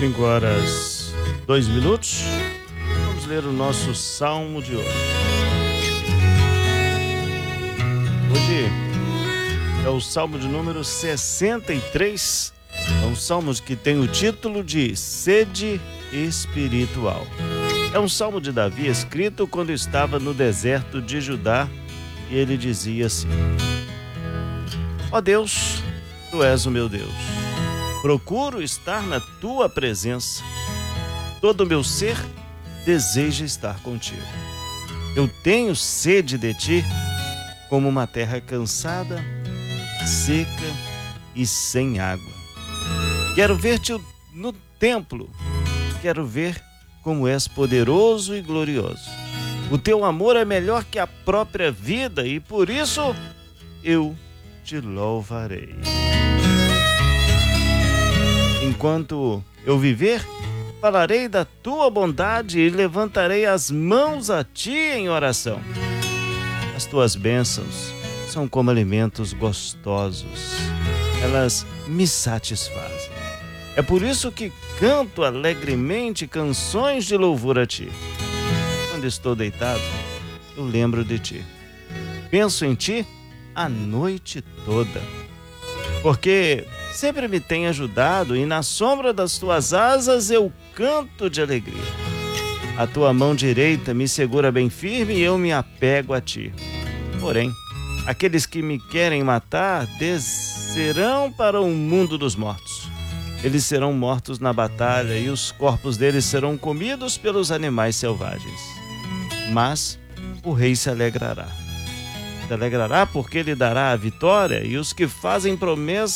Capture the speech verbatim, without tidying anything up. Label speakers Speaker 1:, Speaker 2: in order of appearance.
Speaker 1: Cinco horas, dois minutos. Vamos ler o nosso Salmo de hoje. Hoje é o Salmo de número sessenta e três. É um salmo que tem o título de Sede Espiritual. É um salmo de Davi escrito quando estava no deserto de Judá, e ele dizia assim: Ó Deus, Tu és o meu Deus. Procuro estar na Tua presença. Todo o meu ser deseja estar contigo. Eu tenho sede de Ti, como uma terra cansada, seca e sem água. Quero ver-Te no templo. Quero ver como és poderoso e glorioso. O Teu amor é melhor que a própria vida e por isso eu Te louvarei. Enquanto eu viver, falarei da Tua bondade e levantarei as mãos a Ti em oração. As Tuas bênçãos são como alimentos gostosos. Elas me satisfazem. É por isso que canto alegremente canções de louvor a Ti. Quando estou deitado, eu lembro de Ti. Penso em Ti a noite toda. Porque sempre me tem ajudado e na sombra das Tuas asas eu canto de alegria. A Tua mão direita me segura bem firme e eu me apego a Ti. Porém, aqueles que me querem matar descerão para o mundo dos mortos. Eles serão mortos na batalha e os corpos deles serão comidos pelos animais selvagens. Mas o rei se alegrará. Se alegrará porque lhe dará a vitória e os que fazem promessa